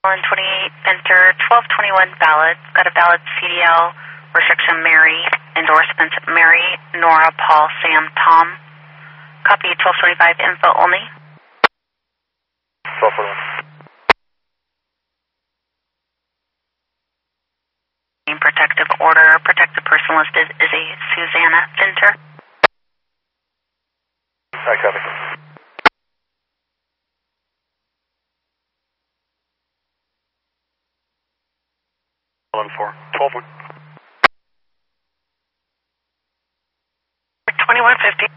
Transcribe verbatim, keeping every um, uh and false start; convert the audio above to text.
one twenty-eight, enter twelve twenty-one valid. Got a valid C D L, restriction Mary, endorsement Mary, Nora, Paul, Sam, Tom. Copy twelve twenty-five, info only. twelve twenty-one. Protective order, protected person listed is a Susanna Finter. I copy. eleven four. twelve one. twenty-one fifty.